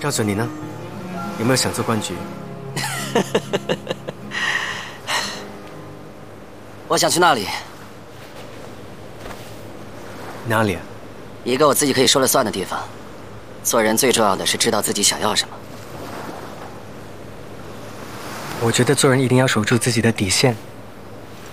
赵准，你呢？有没有想做官局？ 我想去那里。 哪里啊？ 一个我自己可以说了算的地方。做人最重要的是知道自己想要什么。 我觉得做人一定要守住自己的底线。